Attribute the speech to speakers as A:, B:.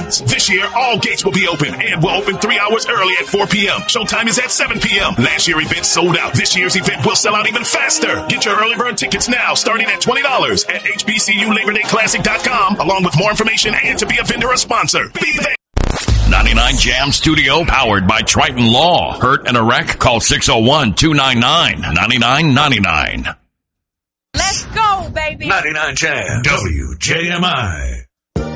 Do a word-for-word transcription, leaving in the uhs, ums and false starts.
A: fans. This year, all gates will be open and will open three hours early at four p.m. Showtime is at seven p.m. Last year's event sold out. This year's event will sell out even faster. Get your early bird tickets now, starting at twenty dollars at H B C U Labor Day Classic dot com, along with more information and to be a vendor or sponsor. Be there.
B: ninety-nine Jam Studio, powered by Triton Law. Hurt and a wreck? Call six oh one, two nine nine, nine nine nine nine.
C: Let's go, baby.
D: ninety-nine Jam. W J M I.